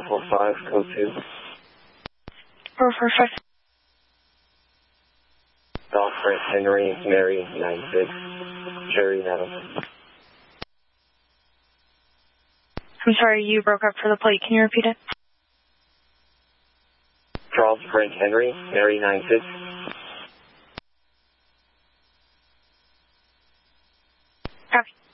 445, code 2. 445. Golf Frank Henry, Mary 96, Jerry Nettles. I'm sorry, you broke up for the plate. Can you repeat it? Charles Frank Henry, Mary 96. Copy.